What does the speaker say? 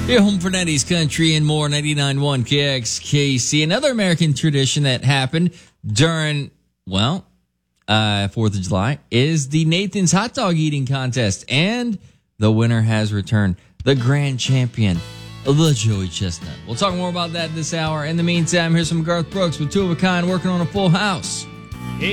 Your home for 90s country and more, 99.1 KXKC. Another American tradition that happened during, 4th of July is the Nathan's Hot Dog Eating Contest. And the winner has returned, the grand champion, the Joey Chestnut. We'll talk more about that this hour. In the meantime, here's some Garth Brooks with Two of a Kind working on a full house.